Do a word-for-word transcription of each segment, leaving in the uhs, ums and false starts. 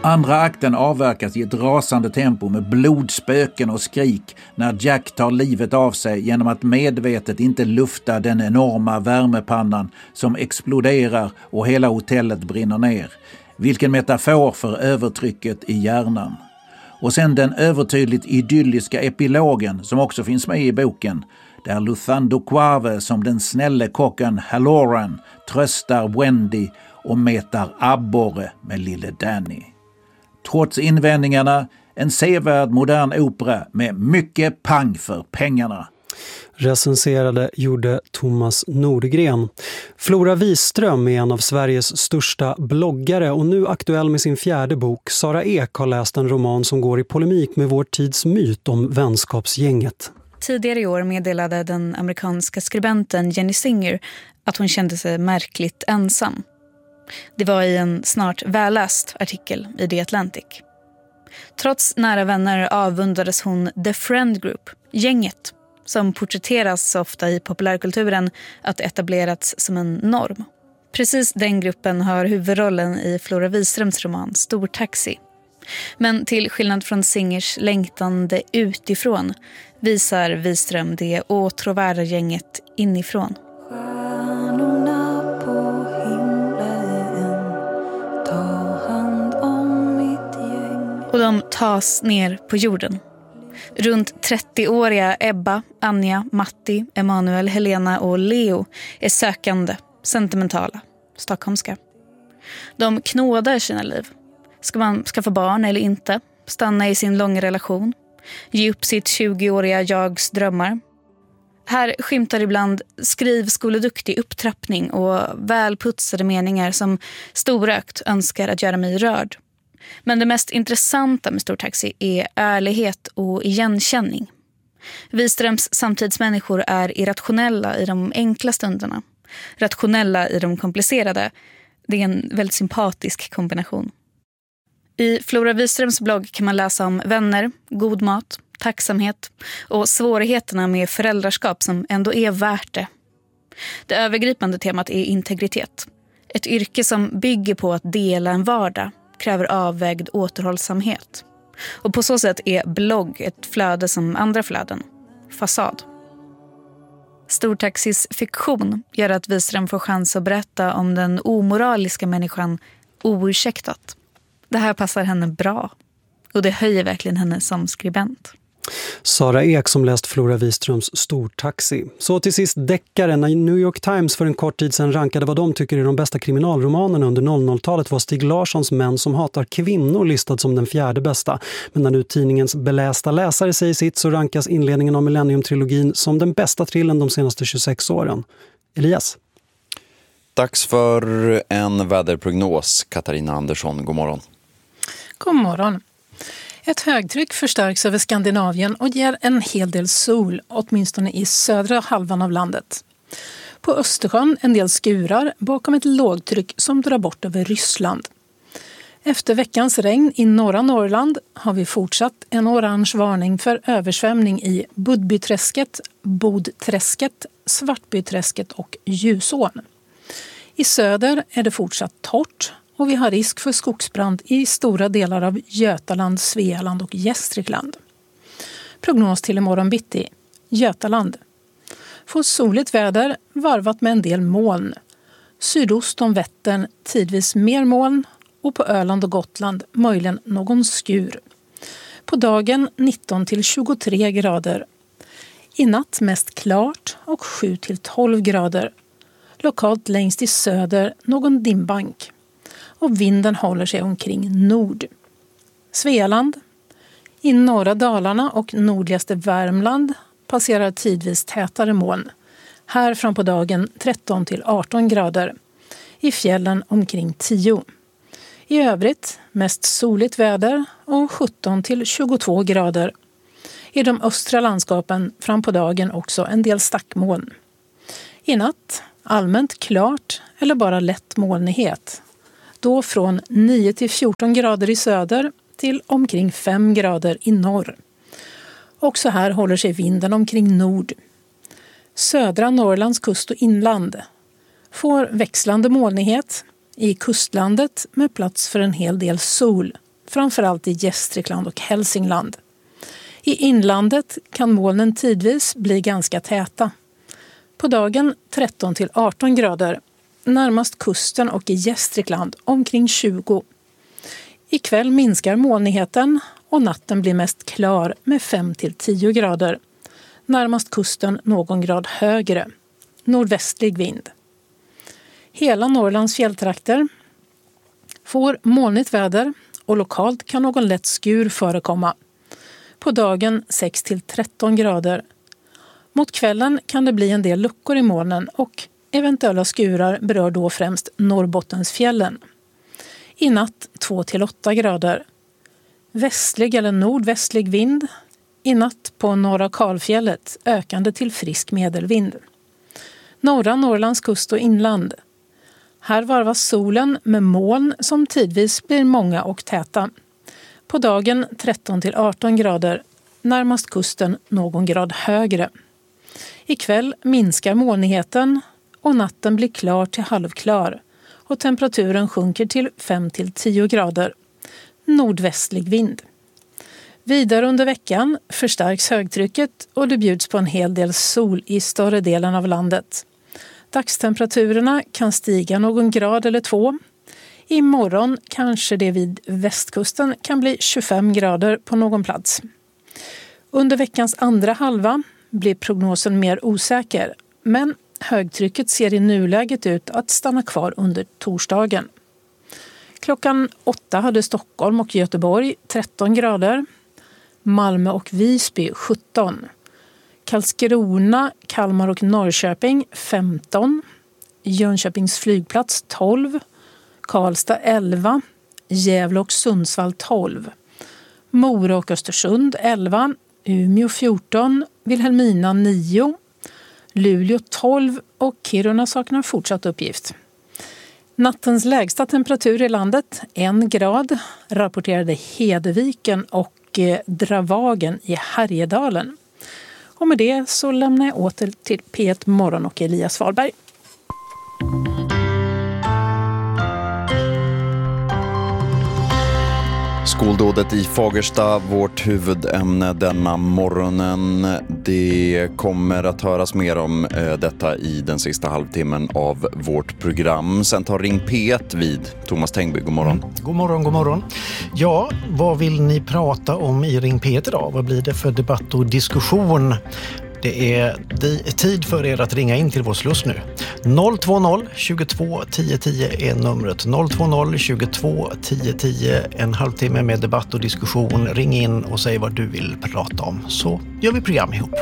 Andra akten avverkas i ett rasande tempo med blodspöken och skrik när Jack tar livet av sig genom att medvetet inte lufta den enorma värmepannan som exploderar och hela hotellet brinner ner. Vilken metafor för övertrycket i hjärnan. Och sen den övertydligt idylliska epilogen som också finns med i boken, där Luthando Quave som den snälle kocken Halloran tröstar Wendy och metar abborre med lille Danny. Trots invändningarna, en sevärd modern opera med mycket pang för pengarna. Recenserade gjorde Thomas Nordgren. Flora Wiström är en av Sveriges största bloggare och nu aktuell med sin fjärde bok. Sara Ek har läst en roman som går i polemik med vår tids myt om vänskapsgänget. Tidigare i år meddelade den amerikanska skribenten Jenny Singer att hon kände sig märkligt ensam. Det var i en snart välläst artikel i The Atlantic. Trots nära vänner avundades hon The Friend Group, gänget, som porträtteras ofta i populärkulturen att etablerats som en norm. Precis den gruppen har huvudrollen i Flora Wiströms roman Stor Taxi. Men till skillnad från Singers längtande utifrån visar Wiström det åtråvärda gänget inifrån. Och de tas ner på jorden. Runt trettio-åriga Ebba, Anja, Matti, Emanuel, Helena och Leo är sökande, sentimentala, stockholmska. De knådar sina liv. Ska man skaffa barn eller inte? Stanna i sin långa relation? Ge upp sitt tjugoåriga jags drömmar? Här skymtar ibland skrivskoleduktig upptrappning och välputsade meningar som storökt önskar att göra mig rörd. Men det mest intressanta med Stor Taxi är ärlighet och igenkänning. Wiströms samtidsmänniskor är irrationella i de enkla stunderna. Rationella i de komplicerade. Det är en väldigt sympatisk kombination. I Flora Wiströms blogg kan man läsa om vänner, god mat, tacksamhet och svårigheterna med föräldraskap som ändå är värt det. Det övergripande temat är integritet. Ett yrke som bygger på att dela en vardag kräver avvägd återhållsamhet. Och på så sätt är blogg ett flöde som andra flöden. Fasad. Stortaxis fiktion gör att Wiström får chans att berätta om den omoraliska människan oursäktat. Det här passar henne bra. Och det höjer verkligen henne som skribent. Sara Ek som läst Flora Wiströms Stor Taxi. Så till sist deckaren. När New York Times för en kort tid sedan rankade vad de tycker är de bästa kriminalromanerna under noll noll-talet var Stig Larssons Män som hatar kvinnor listad som den fjärde bästa. Men när nu tidningens belästa läsare säger sitt så rankas inledningen av Millennium-trilogin som den bästa trillen de senaste tjugosex åren. Elias? Dags för en väderprognos. Katarina Andersson, god morgon. God morgon. Ett högtryck förstärks över Skandinavien och ger en hel del sol, åtminstone i södra halvan av landet. På Östersjön en del skurar bakom ett lågtryck som drar bort över Ryssland. Efter veckans regn i norra Norrland har vi fortsatt en orange varning för översvämning i Budbyträsket, Bodträsket, Svartbyträsket och Ljusån. I söder är det fortsatt torrt. Och vi har risk för skogsbrand i stora delar av Götaland, Svealand och Gästrikland. Prognos till imorgon bitti. Götaland. Får soligt väder varvat med en del moln. Sydost om Vättern tidvis mer moln och på Öland och Gotland möjligen någon skur. På dagen nitton till tjugotre grader. I natt mest klart och sju till tolv grader. Lokalt längst i söder någon dimbank. Och vinden håller sig omkring nord. Svealand. I norra Dalarna och nordligaste Värmland passerar tidvis tätare moln. Här fram på dagen tretton till arton grader. I fjällen omkring tio. I övrigt mest soligt väder och sjutton till tjugotvå grader. I de östra landskapen fram på dagen också en del stackmoln. I natt allmänt klart eller bara lätt molnighet. Då från nio till fjorton grader i söder till omkring fem grader i norr. Också här håller sig vinden omkring nord. Södra Norrlands kust och inland får växlande molnighet i kustlandet med plats för en hel del sol. framförallt i Gästrikland och Hälsingland. I inlandet kan molnen tidvis bli ganska täta. På dagen tretton till arton grader, närmast kusten och i Gästrikland omkring tjugo. Ikväll minskar molnigheten och natten blir mest klar med fem till tio grader. Närmast kusten någon grad högre. Nordvästlig vind. Hela Norrlands fjälltrakter får molnigt väder och lokalt kan någon lätt skur förekomma. På dagen sex till tretton grader. Mot kvällen kan det bli en del luckor i molnen och eventuella skurar berör då främst Norrbottensfjällen. I natt två till åtta grader. Västlig eller nordvästlig vind. I natt på norra Kalfjället ökande till frisk medelvind. Norra Norrlands kust och inland. Här varvas solen med moln som tidvis blir många och täta. På dagen tretton till arton grader, närmast kusten någon grad högre. Ikväll minskar molnigheten och natten blir klar till halvklar och temperaturen sjunker till fem till tio grader. Nordvästlig vind. Vidare under veckan förstärks högtrycket och det bjuds på en hel del sol i större delen av landet. Dagstemperaturerna kan stiga någon grad eller två. Imorgon kanske det vid västkusten kan bli tjugofem grader på någon plats. Under veckans andra halva blir prognosen mer osäker, men högtrycket ser i nuläget ut att stanna kvar under torsdagen. Klockan åtta hade Stockholm och Göteborg tretton grader, Malmö och Visby sjutton, Karlskrona, Kalmar och Norrköping femton, Jönköpings flygplats tolv, Karlstad elva, Gävle och Sundsvall tolv, Mora och Östersund elva, Umeå fjorton, Vilhelmina nio, Luleå tolv och Kiruna saknar fortsatt uppgift. Nattens lägsta temperatur i landet en grad rapporterade Hedeviken och Dravagen i Härjedalen. Och med det så lämnar jag åter till P ett Morgon och Elias Wahlberg. Skoldådet i Fagersta, vårt huvudämne denna morgonen. Det kommer att höras mer om eh, detta i den sista halvtimmen av vårt program. Sen tar Ring P ett vid. Thomas Tengby, god morgon. Mm. God morgon, god morgon. Ja, vad vill ni prata om i Ring P ett idag? Vad blir det för debatt och diskussion? Det är tid för er att ringa in till vår sluss nu. noll två noll tjugotvå tio tio är numret. noll två noll tjugotvå tio tio, en halvtimme med debatt och diskussion. Ring in och säg vad du vill prata om, så gör vi program ihop.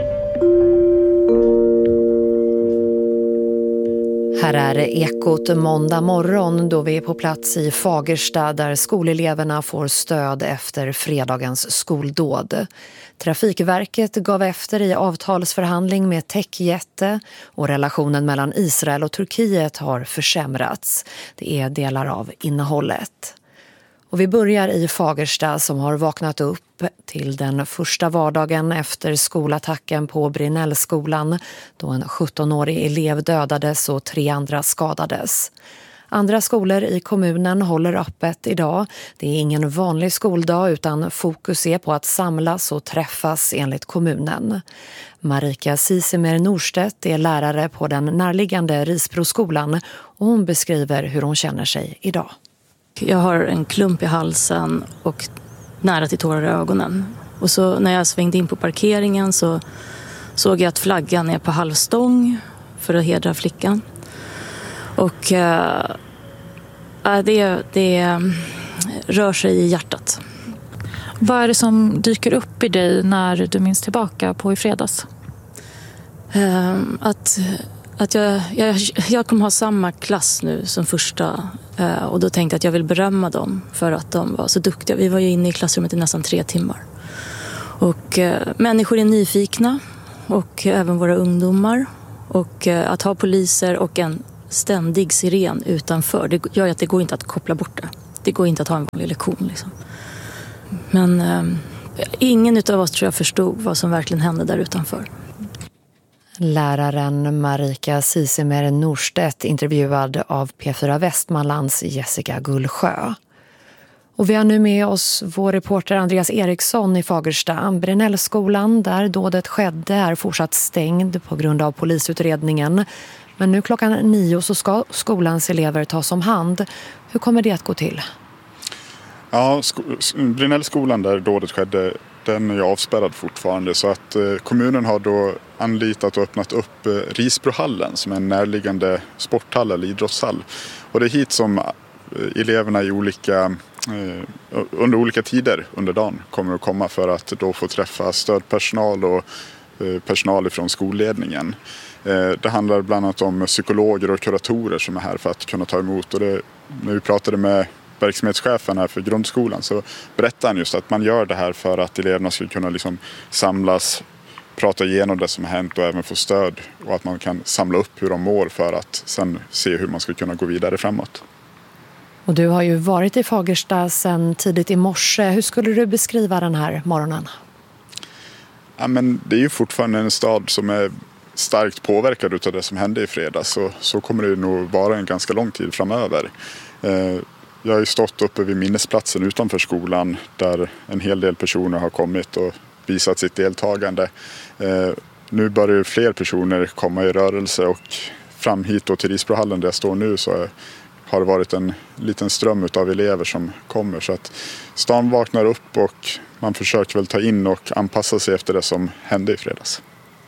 Här är det Ekot måndag morgon då vi är på plats i Fagersta där skoleleverna får stöd efter fredagens skoldåd. Trafikverket gav efter i avtalsförhandling med techjätte och relationen mellan Israel och Turkiet har försämrats. Det är delar av innehållet. Och vi börjar i Fagersta som har vaknat upp till den första vardagen efter skolattacken på Brinnellskolan då en sjuttonårig elev dödades och tre andra skadades. Andra skolor i kommunen håller öppet idag. Det är ingen vanlig skoldag utan fokus är på att samlas och träffas enligt kommunen. Marika Sisimer Norstedt är lärare på den närliggande Risbroskolan och hon beskriver hur hon känner sig idag. Jag har en klump i halsen och nära till tårar i ögonen. Och så när jag svängde in på parkeringen så såg jag att flaggan är på halvstång för att hedra flickan. Och äh, det, det rör sig i hjärtat. Vad är det som dyker upp i dig när du minns tillbaka på i fredags? Äh, att att jag, jag, jag kommer ha samma klass nu som första. Äh, och då tänkte jag att jag vill berömma dem för att de var så duktiga. Vi var ju inne i klassrummet i nästan tre timmar. Och äh, människor är nyfikna och även våra ungdomar. Och äh, att ha poliser och en ständig siren utanför, det gör att det går inte att koppla bort det. Det går inte att ha en vanlig lektion liksom. Men eh, ingen utav oss tror jag förstod vad som verkligen hände där utanför. Läraren Marika Sisimer Norstedt intervjuad av P fyra Västmanlands Jessica Gullsjö. Och vi har nu med oss vår reporter Andreas Eriksson i Fagersta. Brinellskolan där dådet skedde är fortsatt stängd på grund av polisutredningen. Men nu klockan nio så ska skolans elever tas om hand. Hur kommer det att gå till? Ja, sk- Brinellskolan där dådet skedde, den är ju avspärrad fortfarande. Så att eh, kommunen har då anlitat och öppnat upp eh, Risbrohallen som är en närliggande sporthall eller idrottshall. Och det är hit som eh, eleverna i olika, eh, under olika tider under dagen kommer att komma för att då få träffa stödpersonal och eh, personal från skolledningen. Eh, det handlar bland annat om psykologer och kuratorer som är här för att kunna ta emot. Och det, när vi pratade med verksamhetschefen här för grundskolan så berättade han just att man gör det här för att eleverna ska kunna liksom samlas, prata igenom det som har hänt och även få stöd och att man kan samla upp hur de mår för att sen se hur man ska kunna gå vidare framåt. Och du har ju varit i Fagersta sedan tidigt i morse. Hur skulle du beskriva den här morgonen? Ja, men det är ju fortfarande en stad som är starkt påverkad av det som hände i fredags. Så, så kommer det nog vara en ganska lång tid framöver. Eh, Jag har ju stått uppe vid minnesplatsen utanför skolan där en hel del personer har kommit och visat sitt deltagande. Eh, nu börjar ju fler personer komma i rörelse och fram hit och till Risbrohallen där jag står nu så har det varit en liten ström av elever som kommer. Så att stan vaknar upp och man försöker väl ta in och anpassa sig efter det som hände i fredags.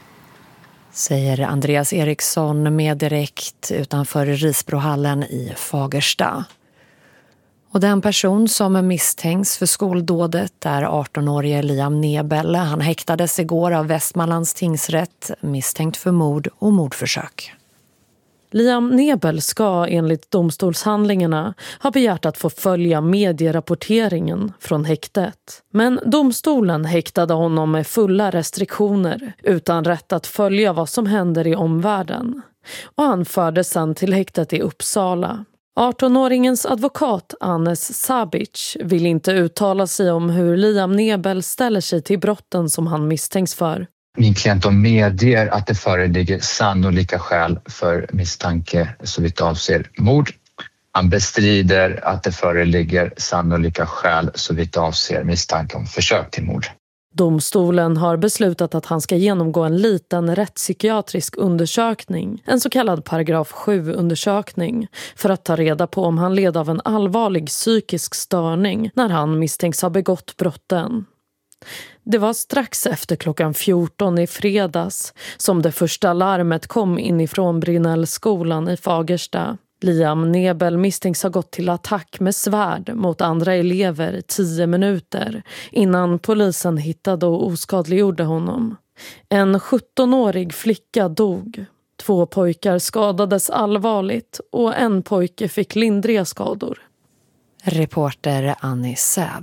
Säger Andreas Eriksson med direkt utanför Risbrohallen i Fagersta. Och den person som misstänks för skoldådet är arton-årige Liam Nebel. Han häktades igår av Västmanlands tingsrätt misstänkt för mord och mordförsök. Liam Nebel ska enligt domstolshandlingarna ha begärt att få följa medierapporteringen från häktet. Men domstolen häktade honom med fulla restriktioner utan rätt att följa vad som händer i omvärlden. Och han fördes sedan till häktet i Uppsala. arton-åringens advokat Anes Sabic vill inte uttala sig om hur Liam Nebel ställer sig till brotten som han misstänks för. Min klient medger att det föreligger sannolika skäl för misstanke så vitt avser mord. Han bestrider att det föreligger sannolika skäl så vitt avser misstanke om försök till mord. Domstolen har beslutat att han ska genomgå en liten rättspsykiatrisk undersökning, en så kallad paragraf sju-undersökning, för att ta reda på om han led av en allvarlig psykisk störning när han misstänks ha begått brotten. Det var strax efter klockan fjorton i fredags som det första larmet kom inifrån Brinellskolan i Fagersta. Liam Nebel misstänks ha gått till attack med svärd mot andra elever i tio minuter innan polisen hittade och oskadliggjorde honom. En sjutton-årig flicka dog. Två pojkar skadades allvarligt och en pojke fick lindriga skador. Reporter Annie Säv.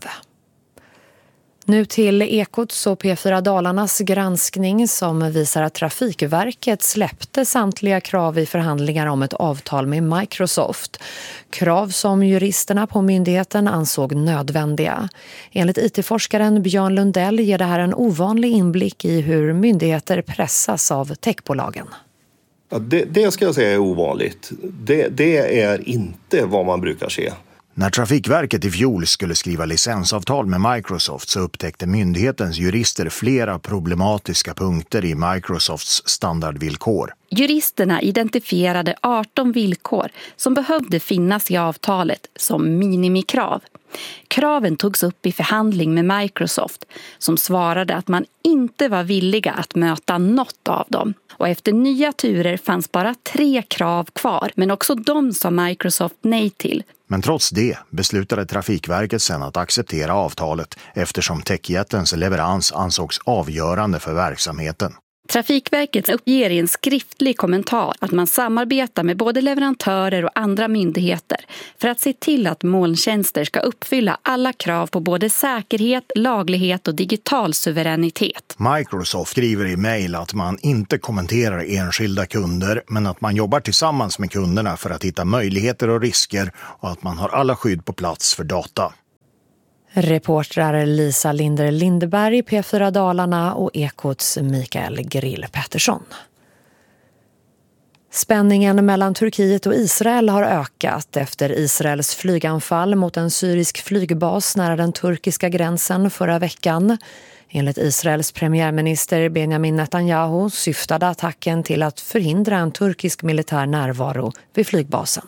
Nu till Ekots och P fyra Dalarnas granskning som visar att Trafikverket släppte samtliga krav i förhandlingar om ett avtal med Microsoft. Krav som juristerna på myndigheten ansåg nödvändiga. Enligt I T-forskaren Björn Lundell ger det här en ovanlig inblick i hur myndigheter pressas av techbolagen. Ja, det, det ska jag säga är ovanligt. Det, det är inte vad man brukar se. När Trafikverket i fjol skulle skriva licensavtal med Microsoft så upptäckte myndighetens jurister flera problematiska punkter i Microsofts standardvillkor. Juristerna identifierade arton villkor som behövde finnas i avtalet som minimikrav. Kraven togs upp i förhandling med Microsoft som svarade att man inte var villiga att möta något av dem. Och efter nya turer fanns bara tre krav kvar, men också de sa Microsoft nej till. Men trots det beslutade Trafikverket sedan att acceptera avtalet eftersom techjättens leverans ansågs avgörande för verksamheten. Trafikverket uppger i en skriftlig kommentar att man samarbetar med både leverantörer och andra myndigheter för att se till att molntjänster ska uppfylla alla krav på både säkerhet, laglighet och digital suveränitet. Microsoft skriver i mejl att man inte kommenterar enskilda kunder men att man jobbar tillsammans med kunderna för att hitta möjligheter och risker och att man har alla skydd på plats för data. Reportrar Lisa Linder Lindberg, P fyra Dalarna och Ekots Mikael Grill Pettersson. Spänningen mellan Turkiet och Israel har ökat efter Israels flyganfall mot en syrisk flygbas nära den turkiska gränsen förra veckan. Enligt Israels premiärminister Benjamin Netanyahu syftade attacken till att förhindra en turkisk militär närvaro vid flygbasen.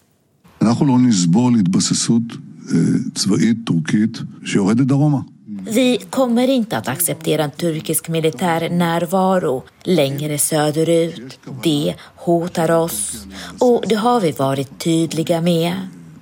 Vi kommer inte att acceptera en turkisk militär närvaro längre söderut. Det hotar oss och det har vi varit tydliga med.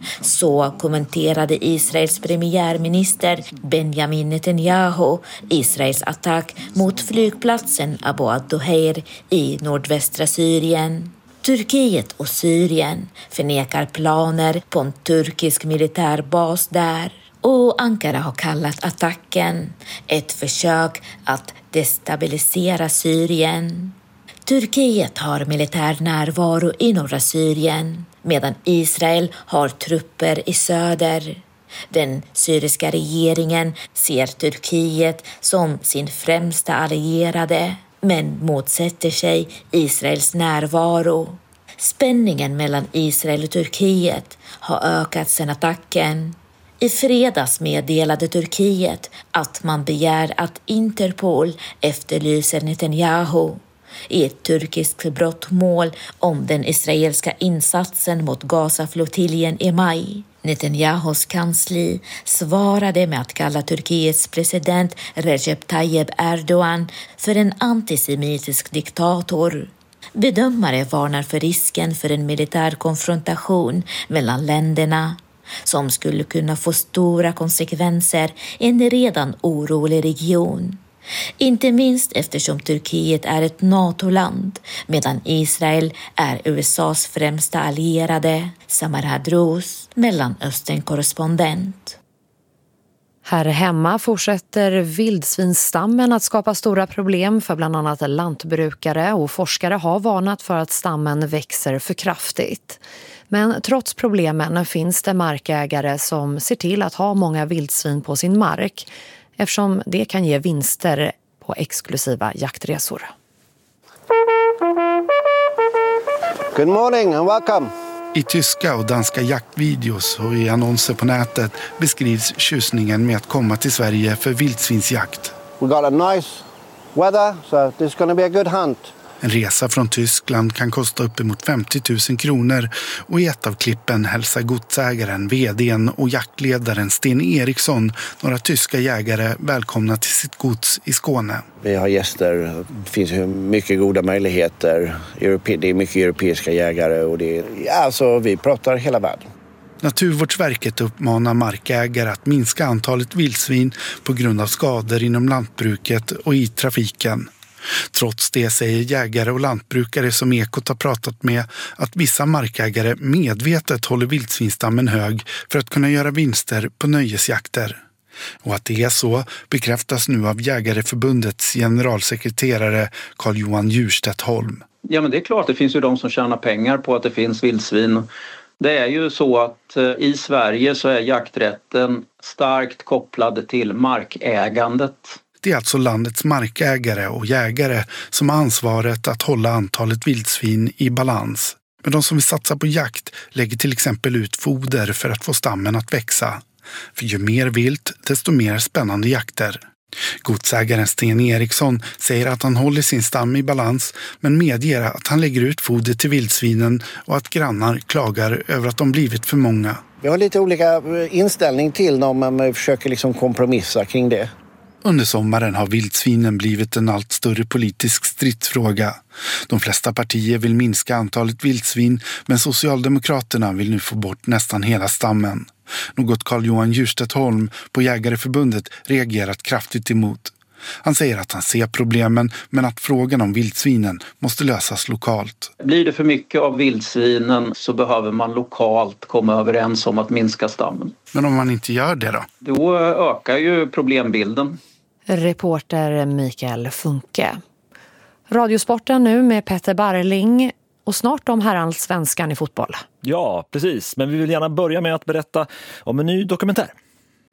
Så kommenterade Israels premiärminister Benjamin Netanyahu Israels attack mot flygplatsen Abu ad-Duhair i nordvästra Syrien. Turkiet och Syrien förnekar planer på en turkisk militärbas där. Och Ankara har kallat attacken ett försök att destabilisera Syrien. Turkiet har militär närvaro i norra Syrien medan Israel har trupper i söder. Den syriska regeringen ser Turkiet som sin främsta allierade men motsätter sig Israels närvaro. Spänningen mellan Israel och Turkiet har ökat sedan attacken. I fredags meddelade Turkiet att man begär att Interpol efterlyser Netanyahu i ett turkiskt brottmål om den israeliska insatsen mot Gaza-flottiljen i maj. Netanyahus kansli svarade med att kalla Turkiets president Recep Tayyip Erdogan för en antisemitisk diktator. Bedömare varnar för risken för en militär konfrontation mellan länderna som skulle kunna få stora konsekvenser i en redan orolig region. Inte minst eftersom Turkiet är ett NATO-land medan Israel är U S A:s främsta allierade. Samar Hadrous, Mellanöstern-korrespondent. Här hemma fortsätter vildsvinsstammen att skapa stora problem för bland annat lantbrukare och forskare har varnat för att stammen växer för kraftigt. Men trots problemen finns det markägare som ser till att ha många vildsvin på sin mark eftersom det kan ge vinster på exklusiva jaktresor. Good morning and welcome. I tyska och danska jaktvideos och i annonser på nätet beskrivs tjusningen med att komma till Sverige för vildsvinsjakt. We got a nice weather, so this going to be a good hunt. En resa från Tyskland kan kosta uppemot femtio tusen kronor och i ett av klippen hälsar godsägaren, vdn och jaktledaren Sten Eriksson några tyska jägare välkomna till sitt gods i Skåne. Vi har gäster, det finns mycket goda möjligheter, det är mycket europeiska jägare och det är, alltså vi pratar hela världen. Naturvårdsverket uppmanar markägare att minska antalet vildsvin på grund av skador inom lantbruket och i trafiken. Trots det säger jägare och lantbrukare som Ekot har pratat med att vissa markägare medvetet håller vildsvinstammen hög för att kunna göra vinster på nöjesjakter. Och att det är så bekräftas nu av Jägareförbundets generalsekreterare Carl-Johan Djurstedt Holm. Ja, men det är klart, det finns ju de som tjänar pengar på att det finns vildsvin. Det är ju så att i Sverige så är jakträtten starkt kopplad till markägandet. Det är alltså landets markägare och jägare som har ansvaret att hålla antalet vildsvin i balans. Men de som vill satsa på jakt lägger till exempel ut foder för att få stammen att växa. För ju mer vilt, desto mer spännande jakter. Godsägaren Sten Eriksson säger att han håller sin stam i balans men medger att han lägger ut foder till vildsvinen och att grannar klagar över att de blivit för många. Vi har lite olika inställning till dem men man försöker liksom kompromissa kring det. Under sommaren har vildsvinen blivit en allt större politisk stridsfråga. De flesta partier vill minska antalet vildsvin men Socialdemokraterna vill nu få bort nästan hela stammen. Något Carl-Johan Djurstedt Holm på Jägareförbundet reagerat kraftigt emot. Han säger att han ser problemen men att frågan om vildsvinen måste lösas lokalt. Blir det för mycket av vildsvinen så behöver man lokalt komma överens om att minska stammen. Men om man inte gör det då? Då ökar ju problembilden. Reporter Mikael Funke. Radiosporten nu med Petter Barling och snart om herrallsvenskan i fotboll. Ja, precis. Men vi vill gärna börja med att berätta om en ny dokumentär.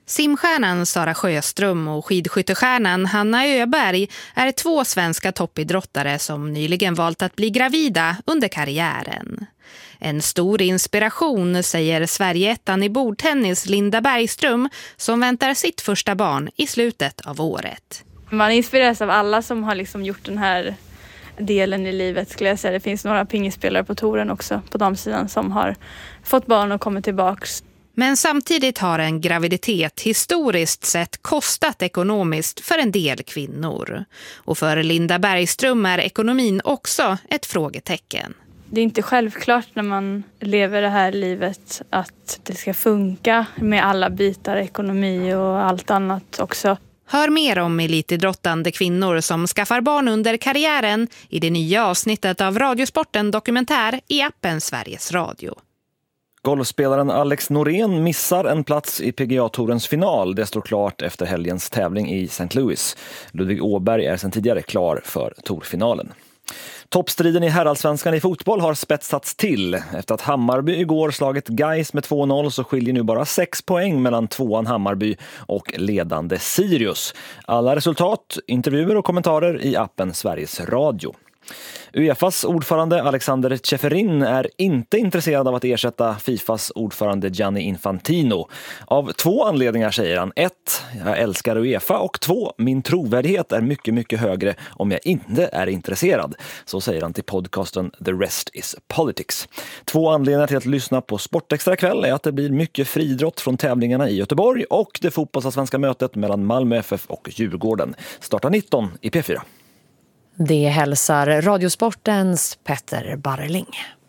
Simstjärnan Sara Sjöström och skidskyttestjärnan Hanna Öberg är två svenska toppidrottare som nyligen valt att bli gravida under karriären. En stor inspiration, säger Sverigeettan i bordtennis Linda Bergström, som väntar sitt första barn i slutet av året. Man inspireras av alla som har liksom gjort den här delen i livet, skulle jag säga. Det finns några pingisspelare på touren också på damsidan som har fått barn och kommit tillbaks. Men samtidigt har en graviditet historiskt sett kostat ekonomiskt för en del kvinnor. Och för Linda Bergström är ekonomin också ett frågetecken. Det är inte självklart när man lever det här livet att det ska funka med alla bitar, ekonomi och allt annat också. Hör mer om elitidrottande kvinnor som skaffar barn under karriären i det nya avsnittet av Radiosporten Dokumentär i appen Sveriges Radio. Golfspelaren Alex Norén missar en plats i P G A-tourens final. Det står klart efter helgens tävling i Saint Louis. Ludvig Åberg är sedan tidigare klar för tourfinalen. Toppstriden i herrallsvenskan i fotboll har spetsats till. Efter att Hammarby igår slagit Gais med två noll så skiljer nu bara sex poäng mellan tvåan Hammarby och ledande Sirius. Alla resultat, intervjuer och kommentarer i appen Sveriges Radio. UEFAs ordförande Alexander Ceferin är inte intresserad av att ersätta Fifas ordförande Gianni Infantino. Av två anledningar, säger han. Ett, jag älskar UEFA, och två, min trovärdighet är mycket, mycket högre om jag inte är intresserad. Så säger han till podcasten The Rest is Politics. Två anledningar till att lyssna på Sportextra ikväll är att det blir mycket friidrott från tävlingarna i Göteborg och det fotbollsallsvenska mötet mellan Malmö F F och Djurgården. Startar nitton i P fyra. Det hälsar Radiosportens Petter Barreling.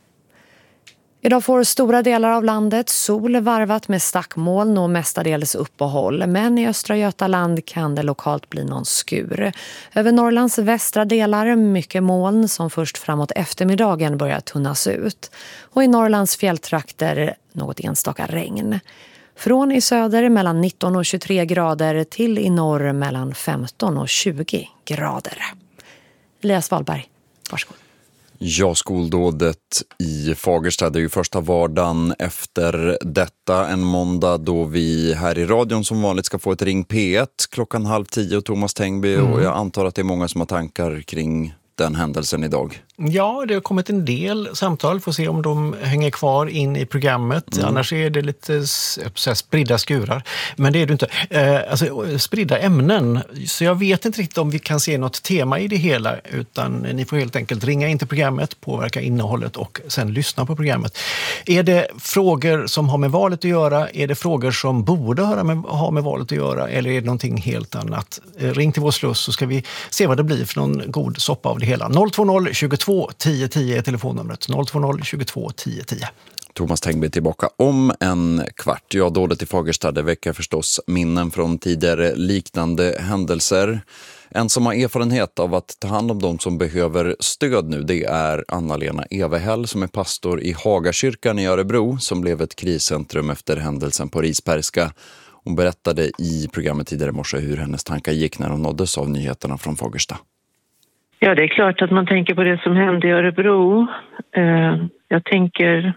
Idag får stora delar av landet sol varvat med stackmoln och mestadels uppehåll. Men i östra Götaland kan det lokalt bli någon skur. Över Norrlands västra delar mycket moln som först framåt eftermiddagen börjar tunnas ut. Och i Norrlands fjälltrakter något enstaka regn. Från i söder mellan nitton och tjugotre grader till i norr mellan femton och tjugo grader. Elias Wahlberg, varsågod. Ja, skoldådet i Fagersta, det är ju första vardagen efter detta, en måndag då vi här i radion som vanligt ska få ett Ring P ett klockan halv tio, Thomas Tengby, mm. och jag antar att det är många som har tankar kring den händelsen idag. Ja, det har kommit en del samtal. Får se om de hänger kvar in i programmet. Mm. Annars är det lite så här, spridda skurar. Men det är det inte. Eh, alltså, spridda ämnen. Så jag vet inte riktigt om vi kan se något tema i det hela. Utan ni får helt enkelt ringa in till programmet, påverka innehållet och sen lyssna på programmet. Är det frågor som har med valet att göra? Är det frågor som borde höra med, ha med valet att göra? Eller är det någonting helt annat? Eh, ring till vår sluss så ska vi se vad det blir för någon god soppa av det hela. noll två noll tjugotvå tio tio är telefonnumret. noll två noll tjugotvå tio tio. Thomas Tengby tillbaka om en kvart. Ja, dådet i Fagersta, det väcker förstås minnen från tidigare liknande händelser. En som har erfarenhet av att ta hand om de som behöver stöd nu, det är Anna-Lena Evehäll som är pastor i Hagakyrkan i Örebro, som blev ett kriscentrum efter händelsen på Risbergska. Hon berättade i programmet tidigare i morse hur hennes tankar gick när hon nåddes av nyheterna från Fagersta. Ja, det är klart att man tänker på det som hände i Örebro. Jag tänker...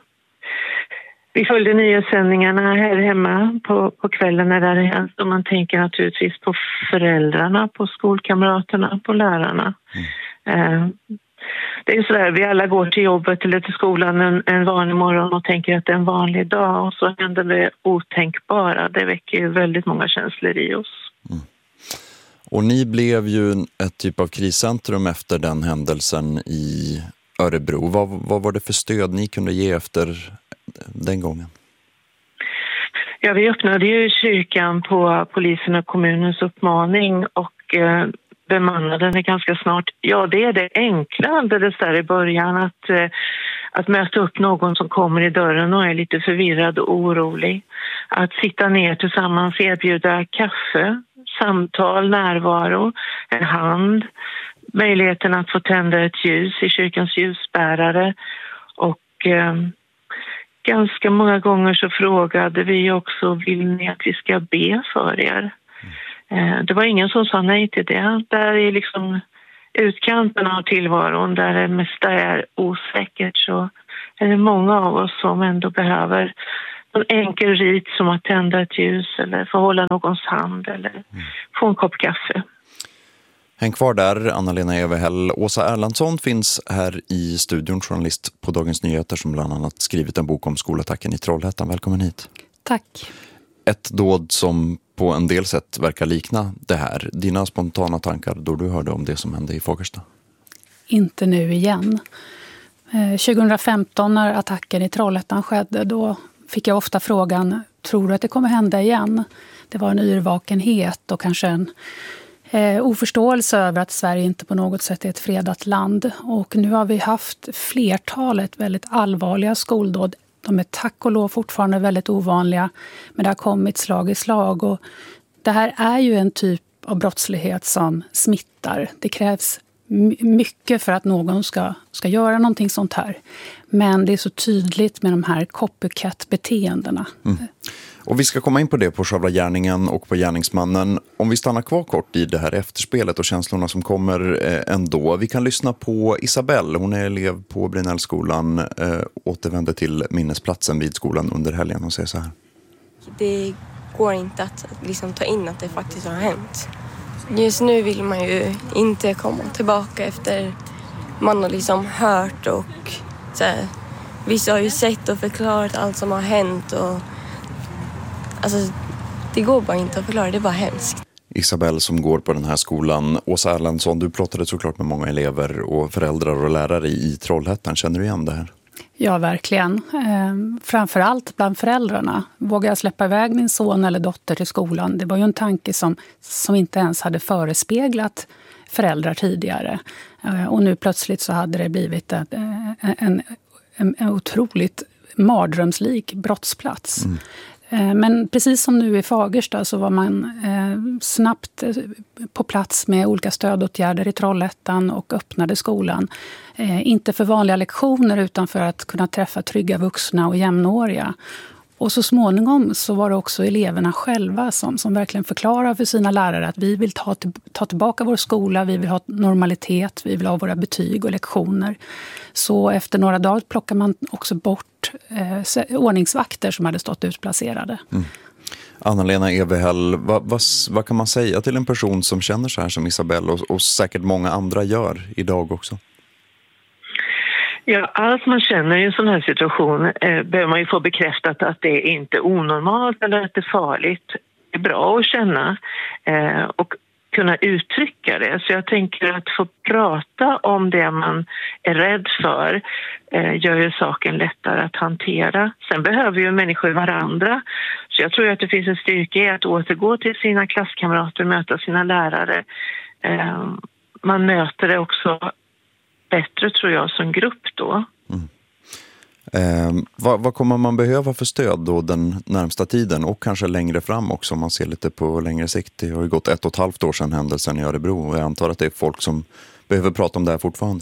Vi följde nyhetssändningarna här hemma på, på kvällen när det hade hänt. Och man tänker naturligtvis på föräldrarna, på skolkamraterna, på lärarna. Mm. Det är ju sådär, vi alla går till jobbet eller till skolan en, en vanlig morgon och tänker att det är en vanlig dag. Och så händer det otänkbara. Det väcker ju väldigt många känslor i oss. Mm. Och ni blev ju ett typ av kriscentrum efter den händelsen i Örebro. Vad, vad var det för stöd ni kunde ge efter den gången? Ja, vi öppnade ju kyrkan på polisen och kommunens uppmaning och eh, bemannade den ganska snart. Ja, det är det enkla alldeles där i början att, eh, att möta upp någon som kommer i dörren och är lite förvirrad och orolig. Att sitta ner tillsammans, erbjuda kaffe, samtal, närvaro, en hand, möjligheten att få tända ett ljus i kyrkans ljusbärare och eh, ganska många gånger så frågade vi också, vill ni att vi ska be för er? Eh, det var ingen som sa nej till det. Där är liksom utkanten av tillvaron, där det mesta är osäkert, så är det många av oss som ändå behöver en enkel rit som att tända ett ljus eller få hålla någons hand eller mm. få en kopp kaffe. Häng kvar där, Anna-Lena Everhäll. Åsa Erlandsson finns här i studion, journalist på Dagens Nyheter som bland annat skrivit en bok om skolattacken i Trollhättan. Välkommen hit. Tack. Ett dåd som på en del sätt verkar likna det här. Dina spontana tankar då du hörde om det som hände i Fagersta? Inte nu igen. tjugohundrafemton när attacken i Trollhättan skedde, då fick jag ofta frågan, tror du att det kommer hända igen? Det var en yrvakenhet och kanske en eh, oförståelse över att Sverige inte på något sätt är ett fredat land. Och nu har vi haft flertalet väldigt allvarliga skoldåd. De är tack och lov fortfarande väldigt ovanliga, men det har kommit slag i slag. Och det här är ju en typ av brottslighet som smittar. Det krävs mycket för att någon ska, ska göra någonting sånt här. Men det är så tydligt med de här copycat-beteendena. Mm. Och vi ska komma in på det, på själva gärningen och på gärningsmannen. Om vi stannar kvar kort i det här efterspelet och känslorna som kommer eh, ändå. Vi kan lyssna på Isabelle, hon är elev på Brinellskolan, eh, återvände till minnesplatsen vid skolan under helgen och säger så här. Det går inte att liksom ta in att det faktiskt har hänt. Just nu vill man ju inte komma tillbaka efter man har liksom hört och så här, vissa har ju sett och förklarat allt som har hänt och alltså det går bara inte att förklara, det är bara hemskt. Isabelle som går på den här skolan. Åsa Erlandsson, du pratade såklart med många elever och föräldrar och lärare i Trollhättan. Känner du igen det här? Ja, verkligen. Eh, framförallt bland föräldrarna. Vågar jag släppa iväg min son eller dotter till skolan? Det var ju en tanke som, som inte ens hade förespeglat föräldrar tidigare. Eh, och nu plötsligt så hade det blivit en, en, en, en otroligt mardrömslik brottsplats. Mm. Men precis som nu i Fagersta så var man eh, snabbt på plats med olika stödåtgärder i Trollhättan och öppnade skolan. Eh, inte för vanliga lektioner utan för att kunna träffa trygga vuxna och jämnåriga. Och så småningom så var det också eleverna själva som, som verkligen förklarar för sina lärare att vi vill ta, ta tillbaka vår skola, vi vill ha normalitet, vi vill ha våra betyg och lektioner. Så efter några dagar plockar man också bort eh, ordningsvakter som hade stått utplacerade. Mm. Anna-Lena Everhäll, vad, vad, vad kan man säga till en person som känner så här som Isabelle och, och säkert många andra gör idag också? Ja, allt man känner i en sån här situation eh, behöver man ju få bekräftat att det är inte onormalt eller att det är farligt. Det är bra att känna eh, och kunna uttrycka det. Så jag tänker att få prata om det man är rädd för eh, gör ju saken lättare att hantera. Sen behöver ju människor varandra. Så jag tror att det finns en styrka i att återgå till sina klasskamrater, möta sina lärare. Eh, man möter det också bättre tror jag som grupp då. Mm. Eh, vad, vad kommer man behöva för stöd då den närmsta tiden och kanske längre fram också om man ser lite på längre sikt? Det har ju gått ett och ett halvt år sedan händelsen i Örebro och jag antar att det är folk som behöver prata om det här fortfarande.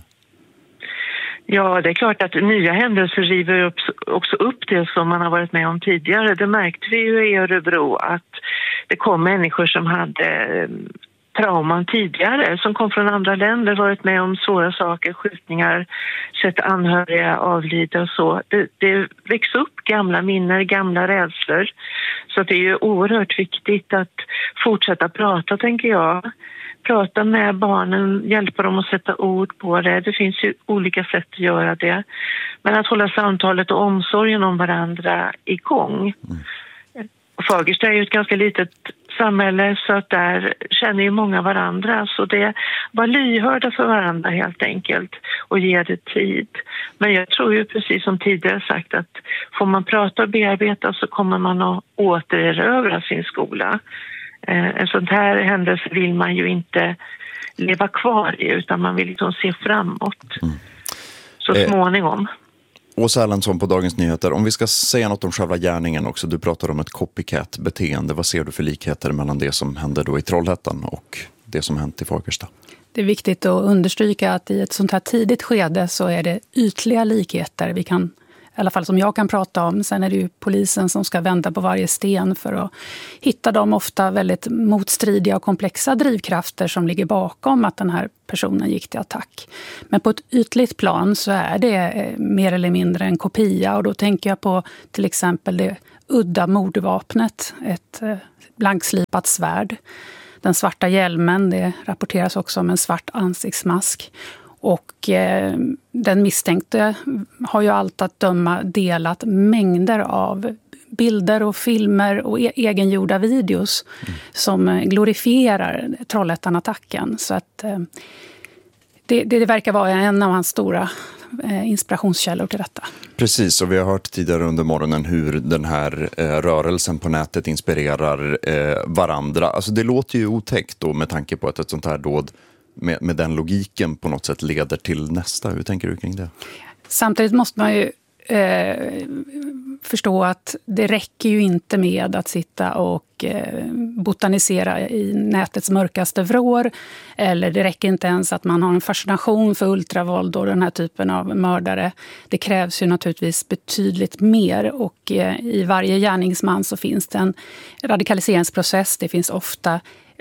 Ja, det är klart att nya händelser river upp, också upp det som man har varit med om tidigare. Det märkte vi ju i Örebro att det kom människor som hade trauman tidigare, som kom från andra länder, varit med om svåra saker, skjutningar, sett anhöriga avlida och så. Det, det väcks upp gamla minnen, gamla rädslor. Så det är ju oerhört viktigt att fortsätta prata, tänker jag. Prata med barnen, hjälpa dem att sätta ord på det. Det finns ju olika sätt att göra det. Men att hålla samtalet och omsorgen om varandra igång. Mm. Fagersta är ju ett ganska litet samhälle så att där känner ju många varandra. Så det var lyhörda för varandra helt enkelt och ge det tid. Men jag tror ju precis som tidigare sagt att får man prata och bearbeta så kommer man att återerövra sin skola. En sån här händelse vill man ju inte leva kvar i utan man vill liksom se framåt. Mm. Så småningom. Åsa Erlandsson på Dagens Nyheter. Om vi ska säga något om själva gärningen också. Du pratar om ett copycat-beteende. Vad ser du för likheter mellan det som hände då i Trollhättan och det som hänt i Fagersta? Det är viktigt att understryka att i ett sånt här tidigt skede så är det ytliga likheter vi kan, i alla fall som jag kan prata om. Sen är det ju polisen som ska vända på varje sten för att hitta de ofta väldigt motstridiga och komplexa drivkrafter som ligger bakom att den här personen gick till attack. Men på ett ytligt plan så är det mer eller mindre en kopia och då tänker jag på till exempel det udda mordvapnet, ett blankslipat svärd. Den svarta hjälmen, det rapporteras också om en svart ansiktsmask. Och eh, den misstänkte har ju allt att döma delat mängder av bilder och filmer och e- egengjorda videos mm. som glorifierar Trollhättan-attacken. Så att eh, det, det verkar vara en av hans stora eh, inspirationskällor till detta. Precis, och vi har hört tidigare under morgonen hur den här eh, rörelsen på nätet inspirerar eh, varandra. Alltså det låter ju otäckt då med tanke på att ett sånt här dåd med, med den logiken på något sätt leder till nästa. Hur tänker du kring det? Samtidigt måste man ju eh, förstå att det räcker ju inte med att sitta och eh, botanisera i nätets mörkaste vrår. Eller det räcker inte ens att man har en fascination för ultravåld och den här typen av mördare. Det krävs ju naturligtvis betydligt mer, och eh, i varje gärningsman så finns det en radikaliseringsprocess. Det finns ofta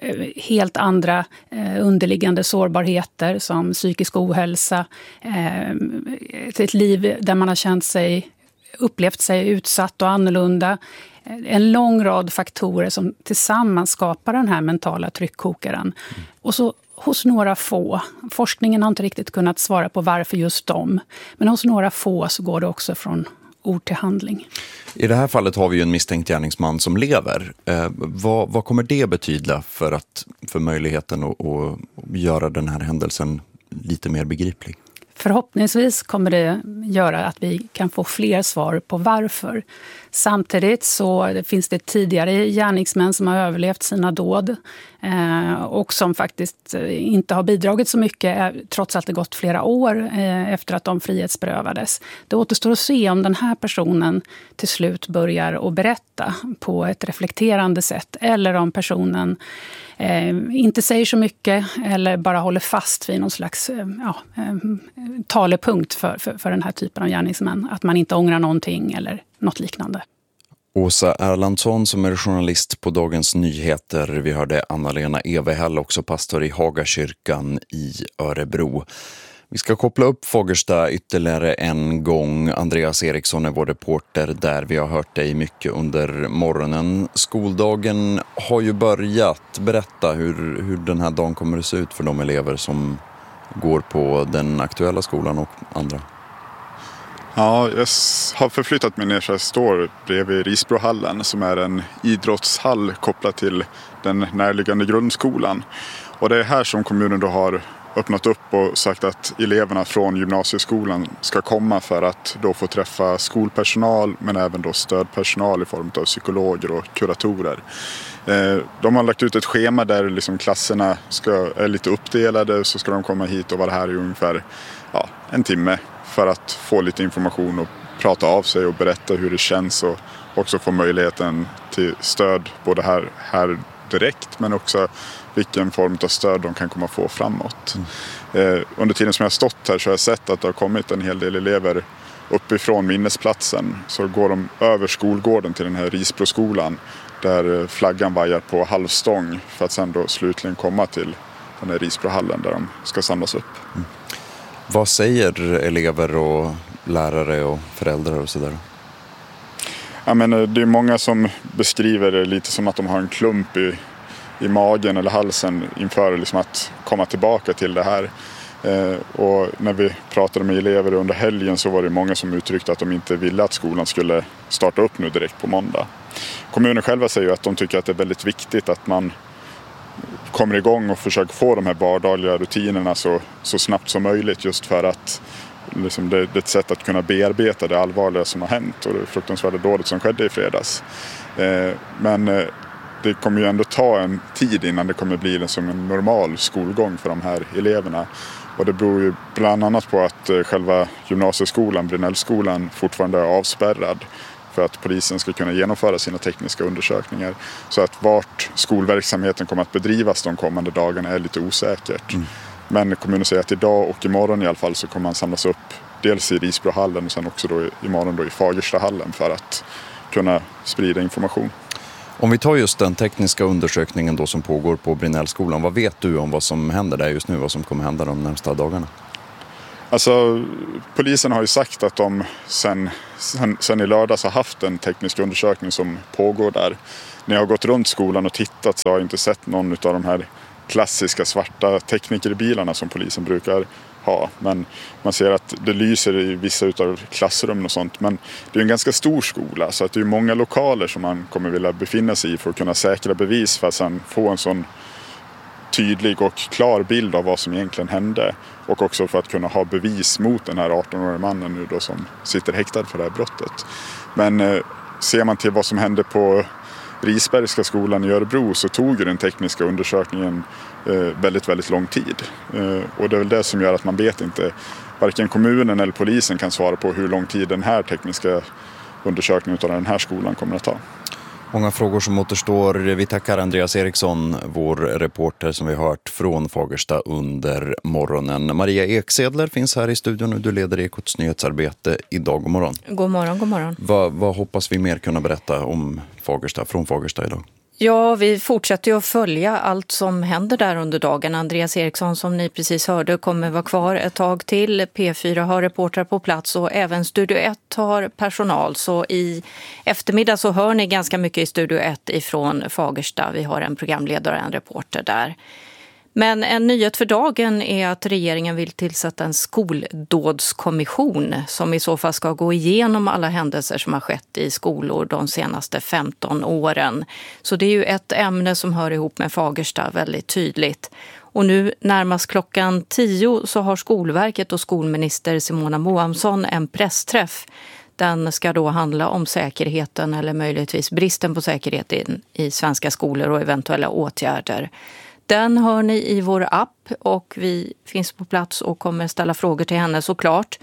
helt andra eh, underliggande sårbarheter som psykisk ohälsa, eh, ett liv där man har känt sig, upplevt sig utsatt och annorlunda. En lång rad faktorer som tillsammans skapar den här mentala tryckkokaren. Mm. Och så hos några få, forskningen har inte riktigt kunnat svara på varför just dem, men hos några få så går det också från ord till handling. I det här fallet har vi ju en misstänkt gärningsman som lever. Eh, vad, vad kommer det betyda för, att, för möjligheten att, att göra den här händelsen lite mer begriplig? Förhoppningsvis kommer det göra att vi kan få fler svar på varför. Samtidigt så finns det tidigare gärningsmän som har överlevt sina dåd eh, och som faktiskt inte har bidragit så mycket trots att det gått flera år eh, efter att de frihetsberövades. Det återstår att se om den här personen till slut börjar att berätta på ett reflekterande sätt, eller om personen eh, inte säger så mycket eller bara håller fast vid någon slags eh, ja, eh, talepunkt för, för, för den här typen av gärningsmän. Att man inte ångrar någonting eller något liknande. Åsa Erlandsson som är journalist på Dagens Nyheter. Vi hörde Anna-Lena Evehäll, också pastor i Hagakyrkan i Örebro. Vi ska koppla upp Fagersta ytterligare en gång. Andreas Eriksson är vår reporter där. Vi har hört dig mycket under morgonen. Skoldagen har ju börjat. Berätta hur, hur den här dagen kommer att se ut för de elever som går på den aktuella skolan och andra. Ja, jag har förflyttat mig ner så jag står bredvid Risbrohallen som är en idrottshall kopplad till den närliggande grundskolan. Och det är här som kommunen då har öppnat upp och sagt att eleverna från gymnasieskolan ska komma för att då få träffa skolpersonal men även då stödpersonal i form av psykologer och kuratorer. De har lagt ut ett schema där liksom klasserna ska, är lite uppdelade, så ska de komma hit och vara här i ungefär ja, en timme för att få lite information och prata av sig och berätta hur det känns, och också få möjligheten till stöd både här, här direkt men också vilken form av stöd de kan komma att få framåt. Mm. Eh, under tiden som jag har stått här så har jag sett att det har kommit en hel del elever uppifrån minnesplatsen. Så går de över skolgården till den här Risbroskolan där flaggan vajar på halvstång för att sen då slutligen komma till den här Risbrohallen där de ska samlas upp. Mm. Vad säger elever och lärare och föräldrar och sådär? Ja, men det är många som beskriver det lite som att de har en klump i, i magen eller halsen inför liksom att komma tillbaka till det här. Eh, och när vi pratade med elever under helgen så var det många som uttryckte att de inte ville att skolan skulle starta upp nu direkt på måndag. Kommunen själva säger att de tycker att det är väldigt viktigt att man kommer igång och försöker få de här vardagliga rutinerna så, så snabbt som möjligt, just för att liksom det, det är ett sätt att kunna bearbeta det allvarliga som har hänt och det fruktansvärda dådet som skedde i fredags. Eh, men eh, det kommer ju ändå ta en tid innan det kommer bli en, som en normal skolgång för de här eleverna. Och det beror ju bland annat på att eh, själva gymnasieskolan, Brynällskolan, fortfarande är avspärrad för att polisen ska kunna genomföra sina tekniska undersökningar. Så att vart skolverksamheten kommer att bedrivas de kommande dagarna är lite osäkert. Mm. Men kommunen säger att idag och imorgon i alla fall så kommer man samlas upp dels i Risbrohallen och sen också då imorgon då i Fagerstahallen för att kunna sprida information. Om vi tar just den tekniska undersökningen då som pågår på Brynällskolan, vad vet du om vad som händer där just nu, vad som kommer hända de närmsta dagarna? Alltså, polisen har ju sagt att de sen, sen, sen i lördags har haft en teknisk undersökning som pågår där. När jag har gått runt skolan och tittat så har jag inte sett någon av de här klassiska svarta teknikerbilarna som polisen brukar ha. Men man ser att det lyser i vissa av klassrum och sånt. Men det är en ganska stor skola så att det är många lokaler som man kommer vilja befinna sig i för att kunna säkra bevis för att sen få en sån tydlig och klar bild av vad som egentligen hände. Och också för att kunna ha bevis mot den här arton-åriga mannen nu då som sitter häktad för det här brottet. Men eh, ser man till vad som hände på Risbergska skolan i Örebro så tog ju den tekniska undersökningen eh, väldigt, väldigt lång tid. Eh, och det är väl det som gör att man vet inte, varken kommunen eller polisen kan svara på hur lång tid den här tekniska undersökningen av den här skolan kommer att ta. Många frågor som återstår. Vi tackar Andreas Eriksson, vår reporter som vi har hört från Fagersta under morgonen. Maria Eksedler finns här i studion och du leder Ekots nyhetsarbete idag. God morgon. God morgon, god morgon. Vad, vad hoppas vi mer kunna berätta om Fagersta, från Fagersta idag? Ja, vi fortsätter ju att följa allt som händer där under dagen. Andreas Eriksson, som ni precis hörde, kommer vara kvar ett tag till. P fyra har reportrar på plats och även Studio ett har personal. Så i eftermiddag så hör ni ganska mycket i Studio ett ifrån Fagersta. Vi har en programledare och en reporter där. Men en nyhet för dagen är att regeringen vill tillsätta en skoldådskommission som i så fall ska gå igenom alla händelser som har skett i skolor de senaste femton åren. Så det är ju ett ämne som hör ihop med Fagersta väldigt tydligt. Och nu närmast klockan tio så har Skolverket och skolminister Simona Moamsson en pressträff. Den ska då handla om säkerheten eller möjligtvis bristen på säkerhet i svenska skolor och eventuella åtgärder. Den hör ni i vår app och vi finns på plats och kommer ställa frågor till henne såklart.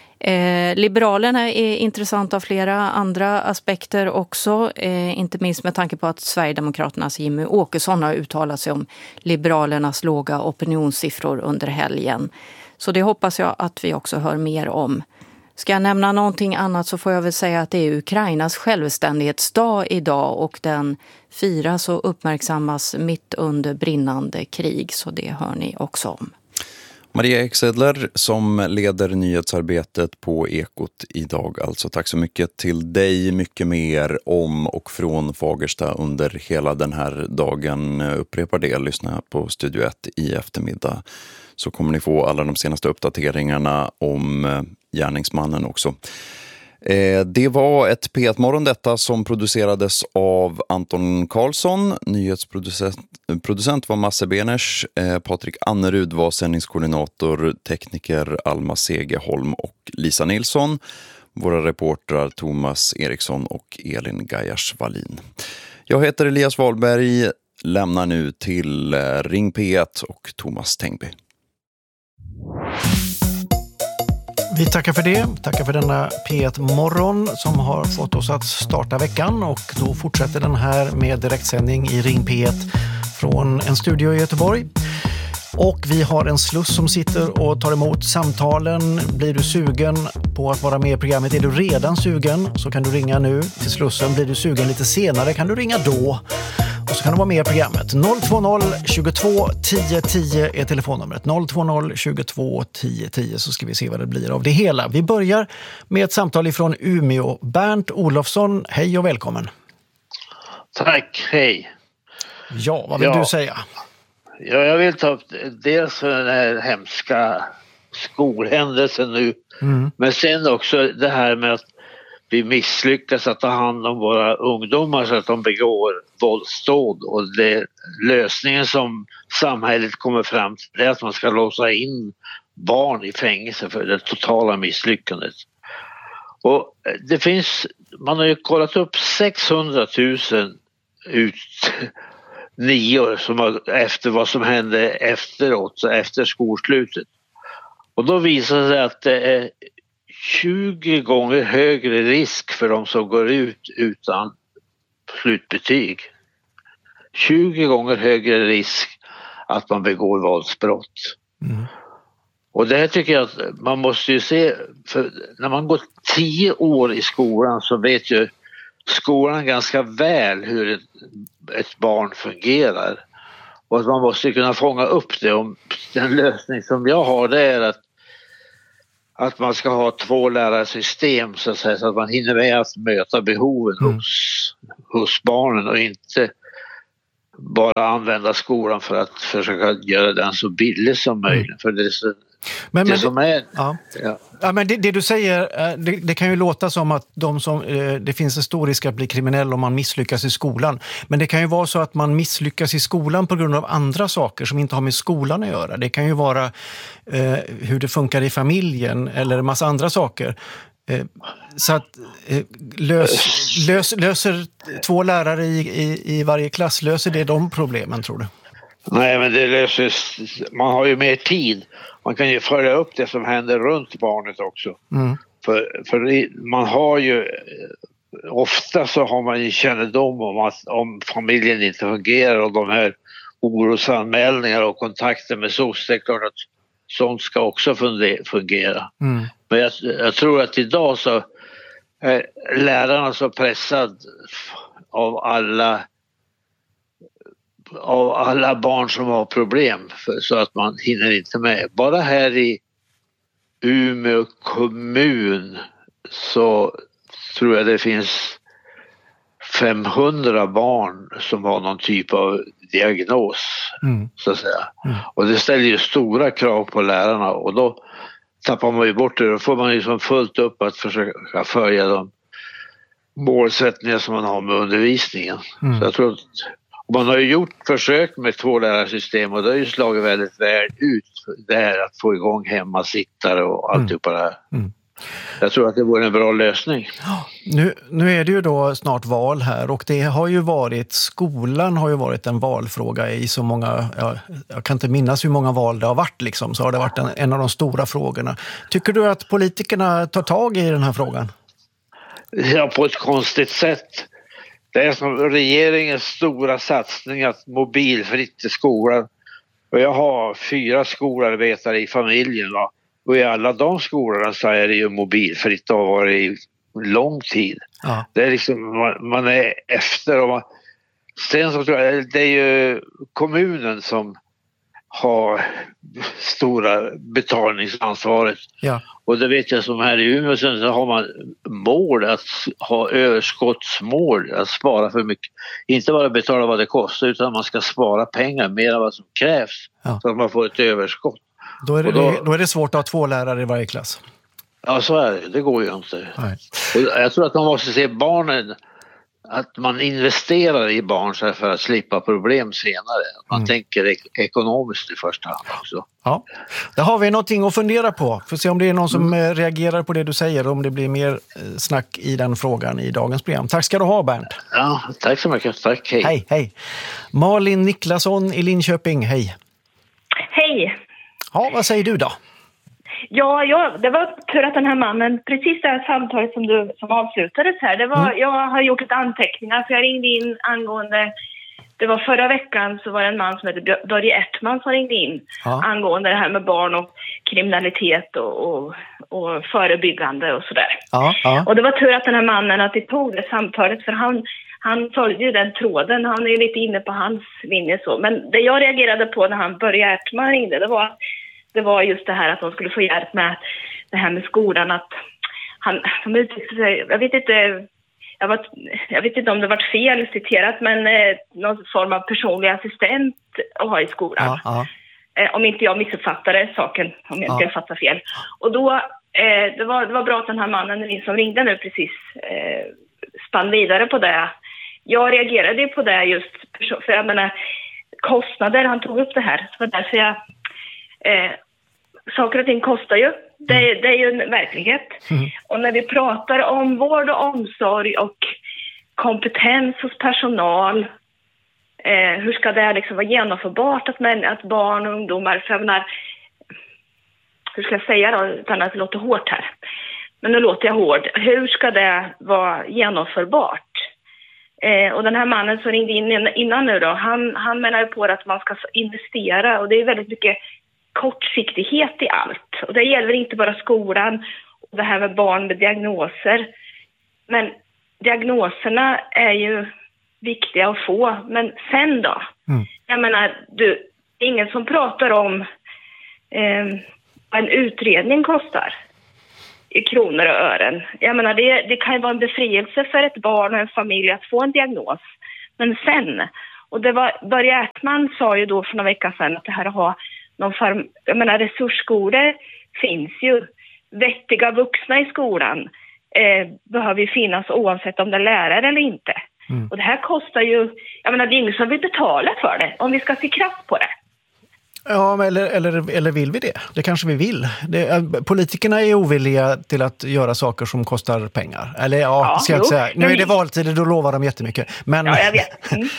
Eh, Liberalerna är intressanta av flera andra aspekter också. Eh, inte minst med tanke på att Sverigedemokraternas Jimmy Åkesson har uttalat sig om Liberalernas låga opinionssiffror under helgen. Så det hoppas jag att vi också hör mer om. Ska jag nämna någonting annat så får jag väl säga att det är Ukrainas självständighetsdag idag och den firas och uppmärksammas mitt under brinnande krig, så det hör ni också om. Maria Eksedler som leder nyhetsarbetet på Ekot idag. Alltså tack så mycket till dig. Mycket mer om och från Fagersta under hela den här dagen. Upprepar det, lyssna på Studio ett i eftermiddag. Så kommer ni få alla de senaste uppdateringarna om gärningsmannen också. Det var ett P ett-morgon detta som producerades av Anton Karlsson. Nyhetsproducent var Masse Beners. Patrik Annerud var sändningskoordinator. Tekniker Alma Segeholm och Lisa Nilsson. Våra reportrar Thomas Eriksson och Elin Gajars Wallin. Jag heter Elias Wahlberg. Lämnar nu till Ring P ett och Thomas Tengby. Vi tackar för det. Tackar för denna P ett-morgon som har fått oss att starta veckan. Och då fortsätter den här med direktsändning i Ring P ett från en studio i Göteborg. Och vi har en sluss som sitter och tar emot samtalen. Blir du sugen på att vara med i programmet? Är du redan sugen så kan du ringa nu till slussen. Blir du sugen lite senare kan du ringa då. Och så kan du vara med i programmet. noll två noll tjugotvå tio tio är telefonnumret. noll två noll tjugotvå tio tio så ska vi se vad det blir av det hela. Vi börjar med ett samtal ifrån Umeå. Bernt Olofsson, hej och välkommen. Tack, hej. Ja, vad vill ja. du säga? Ja, jag vill ta upp dels den här hemska skolhändelsen nu. Mm. Men sen också det här med att vi misslyckas att ta hand om våra ungdomar så att de begår våldsdåd. Och det, lösningen som samhället kommer fram till är att man ska låsa in barn i fängelse för det totala misslyckandet. Och det finns, man har ju kollat upp sexhundratusen ut nior som har, efter vad som hände efteråt, så efter skolslutet. Och då visar det sig att det är tjugo gånger högre risk för de som går ut utan slutbetyg. tjugo gånger högre risk att man begår våldsbrott. Mm. Och det här tycker jag att man måste ju se, för när man går tio år i skolan så vet ju skolan ganska väl hur ett, ett barn fungerar. Och att man måste kunna fånga upp det. Och den lösning som jag har det är att att man ska ha två lärarsystem så att säga, så att man hinner med att möta behoven mm. hos, hos barnen och inte bara använda skolan för att försöka göra den så billig som möjligt. Mm. För det är så, men, det men, som är... Ja. Ja. Ja, men det, det du säger, det, det kan ju låta som att de som, det finns en stor risk att bli kriminell om man misslyckas i skolan. Men det kan ju vara så att man misslyckas i skolan på grund av andra saker som inte har med skolan att göra. Det kan ju vara eh, hur det funkar i familjen eller en massa andra saker. Eh, så att eh, lös, lös, löser två lärare i, i, i varje klass, löser det de problemen, tror du? Nej, men det löses, man har ju mer tid. Man kan ju följa upp det som händer runt barnet också. Mm. För, för man har ju, ofta så har man ju kännedom om att om familjen inte fungerar och de här orosanmälningar och kontakter med S O S, det är klart att sånt ska också fungera. Mm. Men jag, jag tror att idag så är lärarna så pressad av alla av alla barn som har problem för, så att man hinner inte med. Bara här i Umeå kommun så tror jag det finns femhundra barn som har någon typ av diagnos mm. så att säga. Mm. Och det ställer ju stora krav på lärarna och då tappar man ju bort det. Då får man ju som fullt upp att försöka följa de målsättningar som man har med undervisningen. Mm. Så jag tror att man har ju gjort försök med två lärarsystem och det har ju slagit väldigt väl ut där att få igång hemmasittare och alltihopa det här. Mm. Jag tror att det vore en bra lösning. Nu, nu är det ju då snart val här och det har ju varit, skolan har ju varit en valfråga i så många, ja, jag kan inte minnas hur många val det har varit liksom, så har det varit en, en av de stora frågorna. Tycker du att politikerna tar tag i den här frågan? Ja, på ett konstigt sätt. Det är som regeringens stora satsning att mobilfritt i skolan. Och jag har fyra skolarbetare i familjen. Va? Och i alla de skolorna så är det ju mobilfritt och har varit i lång tid. Ja. Det är liksom, man, man är efter. Och man, sen så tror jag det är ju kommunen som har stora betalningsansvaret. Ja. Och det vet jag som här i Umeå så har man mål att ha överskottsmål, att spara för mycket. Inte bara betala vad det kostar utan man ska spara pengar mer än vad som krävs ja. Så att man får ett överskott. Då är, det, då, då är det svårt att ha två lärare i varje klass. Ja, så är det. Det går ju inte. Nej. Och jag tror att man måste se barnen, att man investerar i barn så för att slippa problem senare. Man mm. tänker ek- ekonomiskt i första hand också. Ja, där har vi någonting att fundera på. Får se om det är någon som mm. reagerar på det du säger, om det blir mer snack i den frågan i dagens program. Tack ska du ha, Bernt. Ja, tack så mycket. Tack, hej. Hej, hej. Malin Niklasson i Linköping, hej. Hej. Ja, vad säger du då? Ja, ja, det var tur att den här mannen, precis det här samtalet som, du, som avslutades här, det var, mm. jag har gjort ett anteckningar för jag ringde in angående, det var förra veckan så var det en man som heter Börje Ertman som ringde in ja. angående det här med barn och kriminalitet och, och, och förebyggande och sådär. Ja, ja. Och det var tur att den här mannen, att det tog det samtalet för han, han följde ju den tråden, han är ju lite inne på hans linje så. Men det jag reagerade på när han Börje Ertman ringde, det var Det var just det här att de skulle få hjälp med det här med skolan. Att han, han uttryckte sig, jag vet inte, jag, var, jag vet inte om det var fel citerat, men eh, någon form av personlig assistent att ha i skolan. Ja, ja. Eh, om inte jag missuppfattade saken, om jag inte ja. fattar fel. Och då, eh, det, var, det var bra att den här mannen som ringde nu precis eh, spann vidare på det. Jag reagerade på det just, för jag menar, kostnader, han tog upp det här. Så därför jag... Eh, saker och ting kostar ju. Det, mm. det är ju en verklighet. Mm. Och när vi pratar om vård och omsorg och kompetens hos personal, eh, hur ska det liksom vara genomförbart att, men, att barn och ungdomar, för jag menar, hur ska jag säga då utan att det låter hårt här. Men nu låter jag hård. Hur ska det vara genomförbart? Eh, och den här mannen som ringde in innan nu då, han, han menar ju på att man ska investera och det är väldigt mycket kortsiktighet i allt. Och det gäller inte bara skolan och det här med barn med diagnoser. Men diagnoserna är ju viktiga att få. Men sen då? Mm. Jag menar, du, det är ingen som pratar om eh, vad en utredning kostar. i kronor och ören. Jag menar, det, det kan ju vara en befrielse för ett barn och en familj att få en diagnos. Men sen, och det var Börje Ekman sa ju då för några veckor sedan att det här att ha någon form, jag menar resursskolor finns ju. Vettiga vuxna i skolan eh, behöver ju finnas oavsett om det är lärare eller inte. Mm. Och det här kostar ju, jag menar det är ingen som vill betala för det om vi ska se kraft på det. Ja, eller, eller, eller vill vi det? Det kanske vi vill. Det, politikerna är ovilliga till att göra saker som kostar pengar. Eller ja, ja ska jag inte säga. Nu är det valtider, då lovar de jättemycket. Men, ja, jag vet. Mm.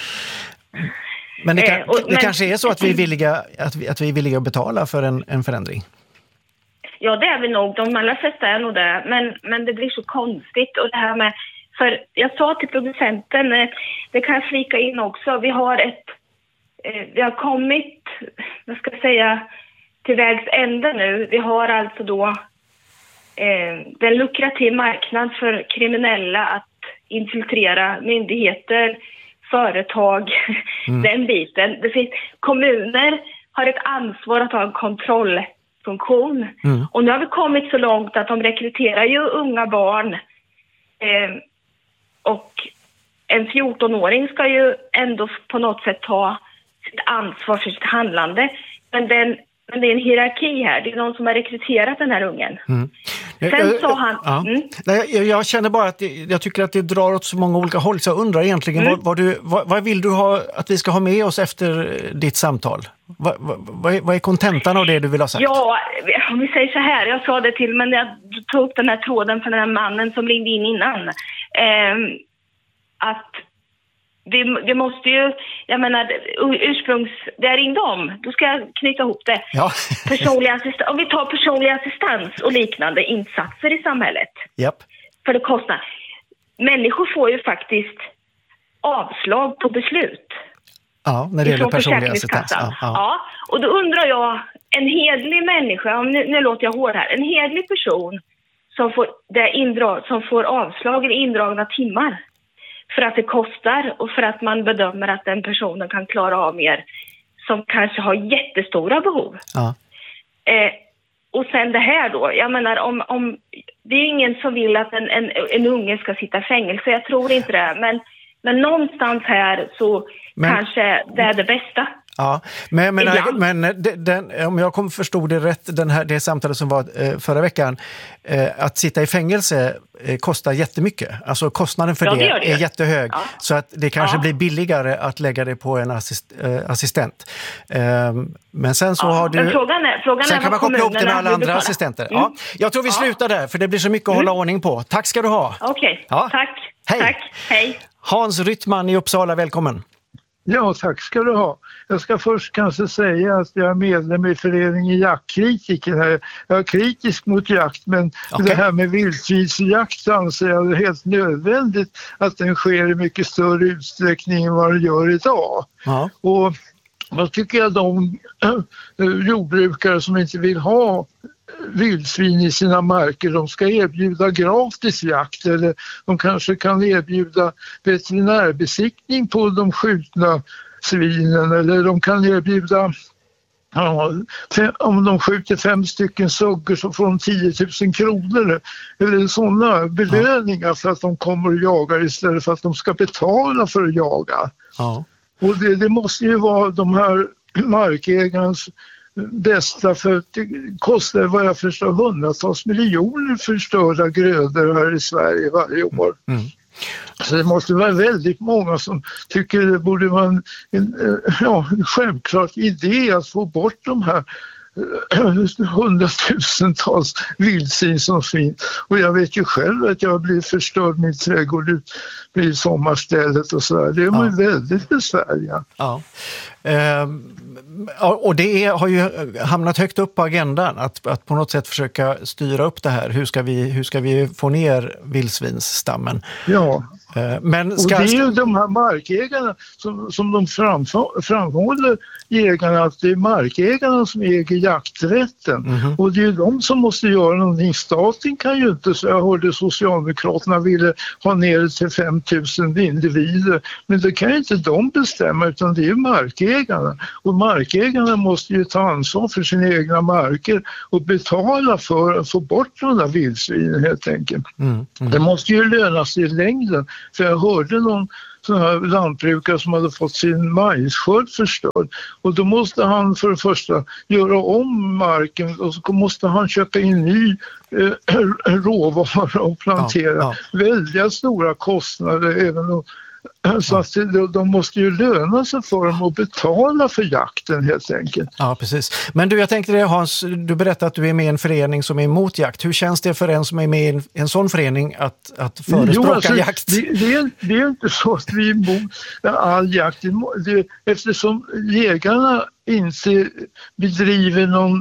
men det, kan, eh, och, det men, kanske är så att vi är villiga att, vi, att vi är villiga att betala för en, en förändring. Ja, det är vi nog. De allra flesta är nog det. Men, men det blir så konstigt. Och det här med, för jag sa till producenten, det kan jag flika in också. Vi har ett, vi har kommit, vad ska jag säga, till vägs ände nu. Vi har alltså då eh, den lukrativ marknad för kriminella att infiltrera myndigheter, företag, mm. den biten. Det finns, kommuner har ett ansvar att ha en kontrollfunktion. Mm. Och nu har vi kommit så långt att de rekryterar ju unga barn. Eh, och en fjortonåring ska ju ändå på något sätt ta sitt ansvar för sitt handlande. Men, den, men det är en hierarki här. Det är någon som har rekryterat den här ungen. Mm. Sen sa han... Ja. Mm. Nej, jag, jag känner bara att det, jag tycker att det drar åt så många olika håll. Så jag undrar egentligen, mm. vad, vad, du, vad, vad vill du ha att vi ska ha med oss efter ditt samtal? Vad, vad, vad är kontentan av det du vill ha sagt? Ja, om vi säger så här. Jag sa det till, men jag tog upp den här tråden för den här mannen som ringde in innan. Eh, att vi, vi måste ju, jag menar, ursprungs, det jag ringde om, då ska jag knyta ihop det. Ja. Personlig assistans, om vi tar personlig assistans och liknande insatser i samhället. Japp. För det kostar. Människor får ju faktiskt avslag på beslut. Ja, när det gäller personlig assistans. Ja, ja. ja, och då undrar jag, en hedlig människa, nu, nu låter jag hård här, en hedlig person som får, det indra, som får avslag eller indragna timmar för att det kostar och för att man bedömer att den personen kan klara av mer som kanske har jättestora behov. Ja. Eh, och sen det här då, jag menar om, om det är ingen som vill att en, en, en unge ska sitta i fängelse, jag tror inte det, men, men någonstans här så men, kanske det är det bästa. Ja, men, men, men den, om jag kom förstod det rätt, den här, det samtalet som var eh, förra veckan, eh, att sitta i fängelse eh, kostar jättemycket. Alltså kostnaden för ja, det, det, det är jättehög. Ja. Så att det kanske ja. blir billigare att lägga det på en assist, eh, assistent. Eh, men sen så ja, har du... Frågan är, frågan sen är kan man koppla ihop det med alla andra assistenter. Mm. Ja, jag tror vi ja. slutar där, för det blir så mycket att mm. hålla ordning på. Tack ska du ha. Okej, okay. ja. tack. Hej. Tack. Hej. Hans Ryttman i Uppsala, välkommen. Ja, tack ska du ha. Jag ska först kanske säga att jag är medlem i föreningen Jaktkritiker. Jag är kritisk mot jakt, men okay. det här med vildsvinsjakt anser jag är helt nödvändigt att den sker i mycket större utsträckning än vad det gör idag. Ja. Och vad tycker jag de äh, jordbrukare som inte vill ha vildsvin i sina marker, de ska erbjuda gratis jakt, eller de kanske kan erbjuda veterinärbesiktning på de skjutna svinen, eller de kan erbjuda, ja, om de skjuter fem stycken suggor så får de tio tusen kronor eller sådana belöningar för att de kommer och jagar istället för att de ska betala för att jaga. Ja. Och det, det måste ju vara de här markägarnas bästa, för det kostar vad jag förstår hundratals miljoner förstörda grödor här i Sverige varje år. Mm. Så det måste vara väldigt många som tycker det borde vara en, en ja, självklart idé att få bort de här hundratusentals vildsvin som finns. Och jag vet ju själv att jag har blivit förstörd min trädgård ut vid sommarstället och sådär. Det är ja. väldigt besvärliga. Ja. Ehm, och det är, har ju hamnat högt upp på agendan att, att på något sätt försöka styra upp det här. Hur ska vi, hur ska vi få ner vildsvinsstammen? Ja. Men ska... Och det är ju de här markägarna som, som de framf- framhåller jägarna, att det är markägarna som äger jakträtten. Mm-hmm. Och det är ju de som måste göra någonting. Staten kan ju inte, så jag hörde Socialdemokraterna ville ha ner det till fem tusen individer. Men det kan ju inte de bestämma, utan det är ju markägarna. Och markägarna måste ju ta ansvar för sina egna marker och betala för att få bort de där vildsvinen helt enkelt. Mm, mm. Det måste ju löna sig i längden. För jag hörde någon sån här lantbrukare som hade fått sin majsskörd förstörd. Och då måste han för det första göra om marken och så måste han köpa in ny eh, råvara och plantera. Ja, ja. Väldigt stora kostnader även om så att de måste ju löna sig för dem och betala för jakten helt enkelt. Ja, precis. Men du, jag tänkte det, Hans, du berättade att du är med i en förening som är emot jakt. Hur känns det för en som är med i en, en sån förening att, att förespråka jo, alltså, jakt? Det, det, är, det är inte så att vi är emot all jakt. Det, eftersom jägarna inte bedriver någon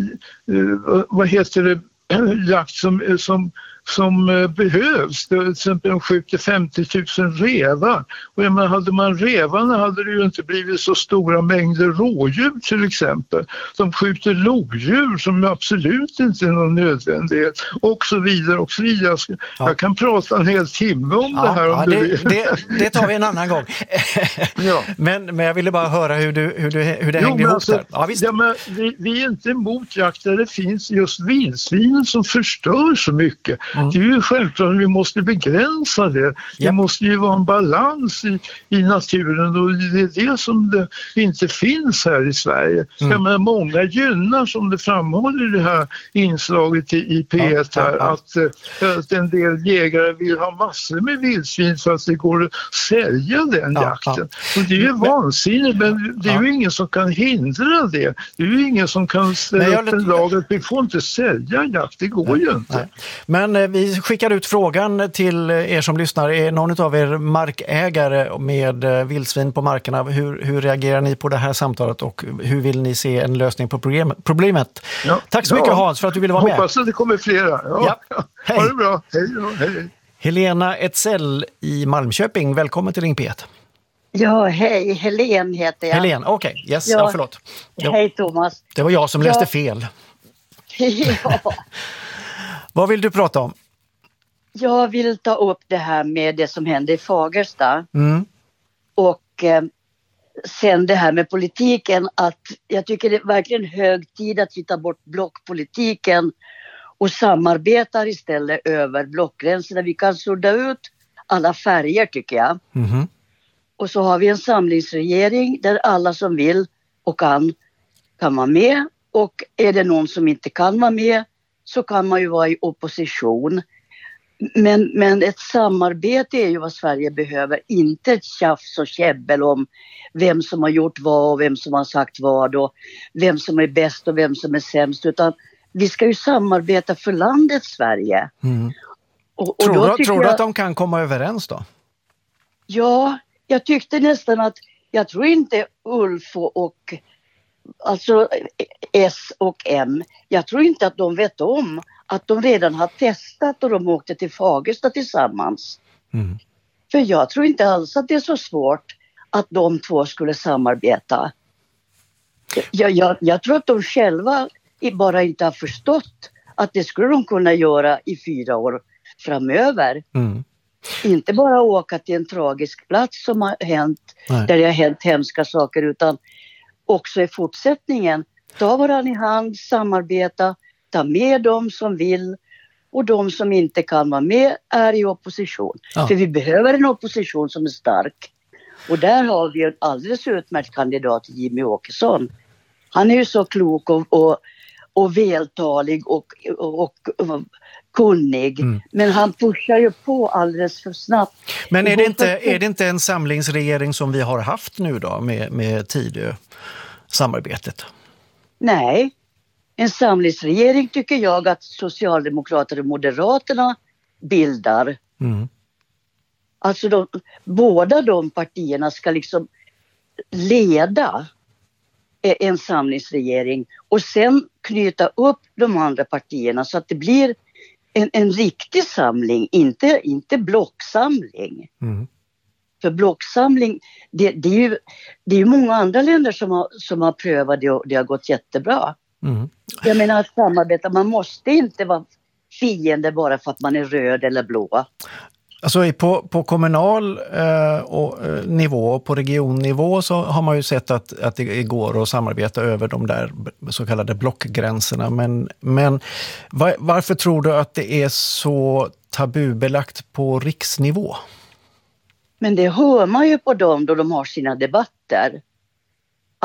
vad heter det, jakt som, som som behövs. Till exempel de skjuter femtio tusen revar. Och menar, hade man revarna hade det ju inte blivit så stora mängder rådjur till exempel. De skjuter lodjur som absolut inte är någon nödvändighet. Och så vidare och så vidare. Jag, ska, ja. jag kan prata en hel timme om ja, det här om ja, du det, vill. Det, det tar vi en annan gång. ja. men, men jag ville bara höra hur, du, hur, du, hur det jo, hängde ihop alltså, där. Ja, visst. Ja, men vi, vi är inte emot jakt där det finns just vildsvinen som förstör så mycket. Mm. Det är ju självklart att vi måste begränsa det. Yep. Det måste ju vara en balans i, i naturen och det är det som det inte finns här i Sverige. Mm. Jag menar, många gynnar som det framhåller i det här inslaget i, i P ett här, ja, ja, ja. Att, att en del jägare vill ha massor med vildsvin för att det går att sälja den ja, jakten. Ja. Och det är ju vansinnigt, men det är ja. ju ingen som kan hindra det. Det är ju ingen som kan ställa upp en lag att vi får inte sälja jakt. Det går nej, ju inte. Nej. Men vi skickar ut frågan till er som lyssnar. Är någon av er markägare med vildsvin på markerna? Hur, hur reagerar ni på det här samtalet och hur vill ni se en lösning på problem, problemet? Ja, Tack så mycket ja. Hans för att du ville vara med. Hoppas att det kommer flera. Ja. Ja. Hej. Ha det bra. Hej då. Hej. Helena Edsell i Malmköping. Välkommen till Ring P ett. Ja, hej. Helen heter jag. Helen, okej. Okay. Yes, ja. ja, förlåt. Hej Thomas. Det var jag som läste ja. fel. ja. Vad vill du prata om? Jag vill ta upp det här med det som hände i Fagersta. Mm. Och eh, sen det här med politiken. Att jag tycker det är verkligen hög tid att vi tar bort blockpolitiken och samarbetar istället över blockgränserna. Vi kan sudda ut alla färger tycker jag. Mm. Och så har vi en samlingsregering där alla som vill och kan kan vara med. Och är det någon som inte kan vara med så kan man ju vara i opposition. Men, men ett samarbete är ju vad Sverige behöver. Inte ett tjafs och käbbel om vem som har gjort vad och vem som har sagt vad och vem som är bäst och vem som är sämst. Utan vi ska ju samarbeta för landet Sverige. Mm. Och, och tror då du, tror jag, du att de kan komma överens då? Ja, jag tyckte nästan att jag tror inte Ulf och alltså S och M. Jag tror inte att de vet om att de redan har testat och de åkte till Fagersta tillsammans. Mm. För jag tror inte alls att det är så svårt att de två skulle samarbeta. Jag, jag, jag tror att de själva bara inte har förstått att det skulle de kunna göra i fyra år framöver. Mm. Inte bara åka till en tragisk plats som har hänt, Nej. där det har hänt hemska saker, utan också i fortsättningen ta varandra i hand, samarbeta, ta med dem som vill och de som inte kan vara med är i opposition. Ja. För vi behöver en opposition som är stark. Och där har vi en alldeles utmärkt kandidat, Jimmy Åkesson. Han är ju så klok och, och, och vältalig och, och, och, och kunnig. Mm. Men han pushar ju på alldeles för snabbt. Men är det inte, är det inte en samlingsregering som vi har haft nu då med, med Tidö-samarbetet? Nej. En samlingsregering tycker jag att Socialdemokrater och Moderaterna bildar. Mm. Alltså de, båda de partierna ska liksom leda en samlingsregering och sen knyta upp de andra partierna så att det blir en, en riktig samling, inte, inte blocksamling. Mm. För blocksamling, det, det är ju det är ju många andra länder som har, som har prövat det och det har gått jättebra. Mm. Jag menar att samarbeta, man måste inte vara fiende bara för att man är röd eller blå. Alltså på, på kommunal eh, och, eh, nivå och på regionnivå så har man ju sett att, att det går att samarbeta över de där så kallade blockgränserna. Men, men var, varför tror du att det är så tabubelagt på riksnivå? Men det hör man ju på dem då de har sina debatter.